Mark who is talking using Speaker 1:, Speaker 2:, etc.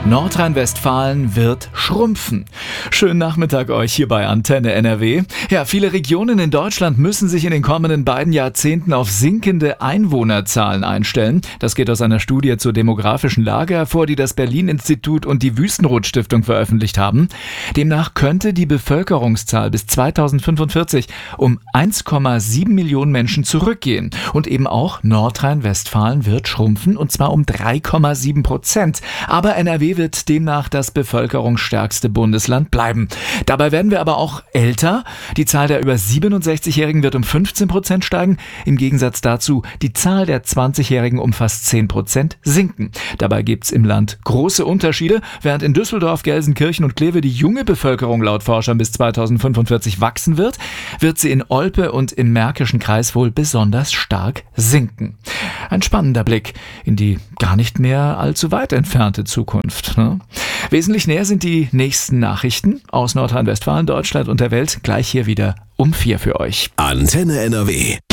Speaker 1: Nordrhein-Westfalen wird schrumpfen. Schönen Nachmittag euch hier bei Antenne NRW. Ja, viele Regionen in Deutschland müssen sich in den kommenden beiden Jahrzehnten auf sinkende Einwohnerzahlen einstellen. Das geht aus einer Studie zur demografischen Lage hervor, die das Berlin-Institut und die Wüstenrot-Stiftung veröffentlicht haben. Demnach könnte die Bevölkerungszahl bis 2045 um 1,7 Millionen Menschen zurückgehen. Und eben auch Nordrhein-Westfalen wird schrumpfen, und zwar um 3,7%. Aber NRW wird demnach das bevölkerungsstärkste Bundesland bleiben. Dabei werden wir aber auch älter. Die Zahl der über 67-Jährigen wird um 15% steigen. Im Gegensatz dazu die Zahl der 20-Jährigen um fast 10% sinken. Dabei gibt's im Land große Unterschiede. Während in Düsseldorf, Gelsenkirchen und Kleve die junge Bevölkerung laut Forschern bis 2045 wachsen wird, wird sie in Olpe und im Märkischen Kreis wohl besonders stark sinken. Ein spannender Blick in die gar nicht mehr allzu weit entfernte Zukunft. Ne? Wesentlich näher sind die nächsten Nachrichten aus Nordrhein-Westfalen, Deutschland und der Welt gleich hier wieder um 4 für euch.
Speaker 2: Antenne NRW.